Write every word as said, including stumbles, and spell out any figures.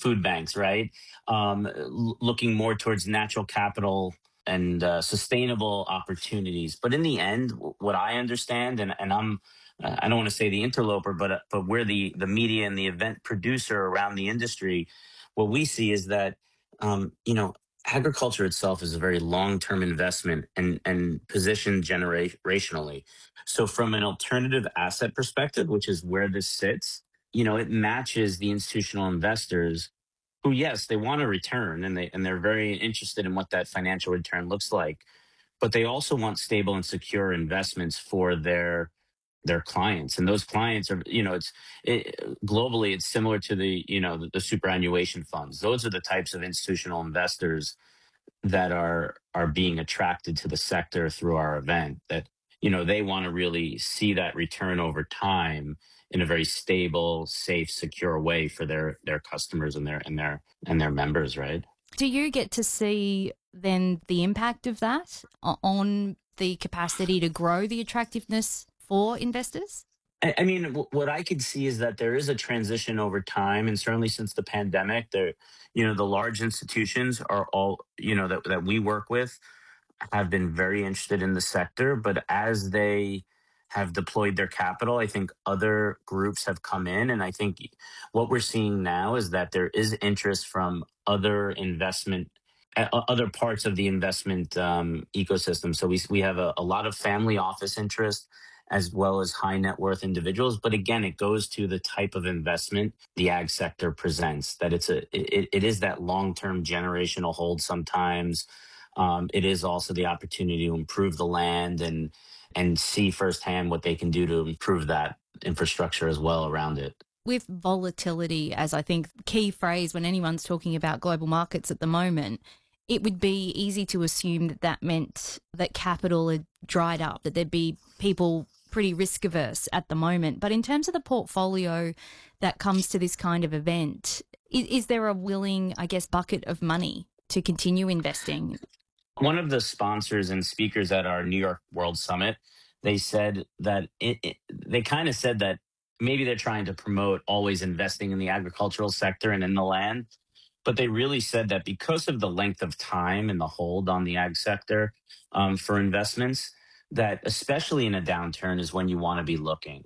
food banks, right? Um, l- looking more towards natural capital and uh, sustainable opportunities. But in the end, w- what I understand, and, and I'm, uh, I don't want to say the interloper, but uh, but we're the the media and the event producer around the industry. What we see is that um, you know agriculture itself is a very long term investment and and positioned generationally. So from an alternative asset perspective, which is where this sits, you know, it matches the institutional investors who, yes, they want a return and they and they're very interested in what that financial return looks like, but they also want stable and secure investments for their their clients. And those clients are, you know, it's it, globally, it's similar to the, you know, the, the superannuation funds. Those are the types of institutional investors that are are being attracted to the sector through our event, that you know they want to really see that return over time in a very stable, safe, secure way for their their customers and their and their and their members, right? Do you get to see then the impact of that o- on the capacity to grow the attractiveness for investors? I, I mean, w- what I could see is that there is a transition over time, and certainly since the pandemic, there, you know, the large institutions are all, you know, that that we work with have been very interested in the sector, but as they have deployed their capital, I think other groups have come in. And I think what we're seeing now is that there is interest from other investment, uh, other parts of the investment um, ecosystem. So we, we have a, a lot of family office interest as well as high net worth individuals. But again, it goes to the type of investment the ag sector presents, that it's a, it, it is that long-term generational hold sometimes. Um, it is also the opportunity to improve the land and and see firsthand what they can do to improve that infrastructure as well around it. With volatility as I think key phrase when anyone's talking about global markets at the moment, it would be easy to assume that that meant that capital had dried up, that there'd be people pretty risk averse at the moment. But in terms of the portfolio that comes to this kind of event, is, is there a willing, I guess, bucket of money to continue investing? One of the sponsors and speakers at our New York World Summit, they said that it, it, they kind of said that maybe they're trying to promote always investing in the agricultural sector and in the land, but they really said that because of the length of time and the hold on the ag sector um, for investments, that especially in a downturn is when you want to be looking.